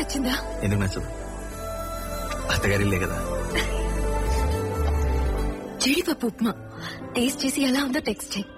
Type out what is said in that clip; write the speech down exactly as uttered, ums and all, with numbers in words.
నచ్చిందా? ఎందుకు నచ్చదు? అత్తగారిల్లే కదా. జీడిపప్పు ఉప్మా టేస్ట్ చేసి ఎలా ఉందో టెక్స్ట్ చేయి.